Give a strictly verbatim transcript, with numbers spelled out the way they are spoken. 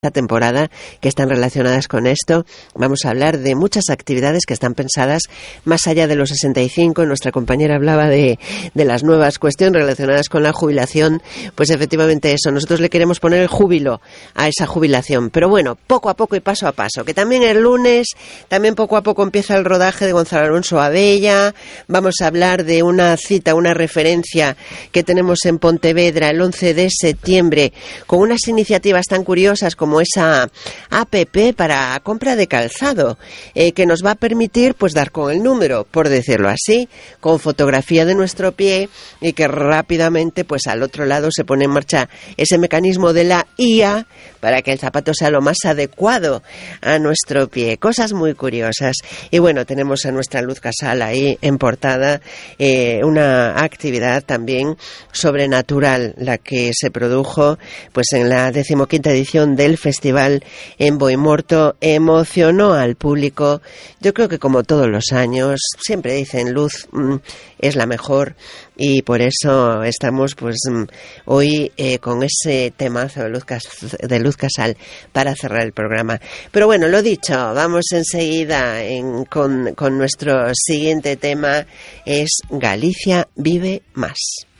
esta temporada que están relacionadas con esto. Vamos a hablar de muchas actividades que están pensadas más allá de los sesenta y cinco. Nuestra compañera hablaba de, de las nuevas cuestiones relacionadas con la jubilación. Pues efectivamente eso, nosotros le queremos poner el júbilo a esa jubilación. Pero bueno, poco a poco y paso a paso. Que también el lunes, también poco a poco empieza el rodaje de Gonzalo Alonso Abella. Vamos a hablar de una cita, una referencia que tenemos en Pontevedra el once de septiembre con unas iniciativas tan curiosas como como esa app para compra de calzado, eh, que nos va a permitir pues dar con el número, por decirlo así, con fotografía de nuestro pie, y que rápidamente pues al otro lado se pone en marcha ese mecanismo de la I A para que el zapato sea lo más adecuado a nuestro pie. Cosas muy curiosas. Y bueno, tenemos a nuestra Luz Casal ahí en portada, eh, una actividad también sobrenatural, la que se produjo pues en la decimoquinta edición del Festival en Boimorto. Emocionó al público. Yo creo que como todos los años, siempre dicen Luz mmm, es la mejor, y por eso estamos pues mmm, hoy eh, con ese temazo de Luz, Cas- de Luz Casal para cerrar el programa. Pero bueno, lo dicho, vamos enseguida en, con, con nuestro siguiente tema, es Galicia vive más.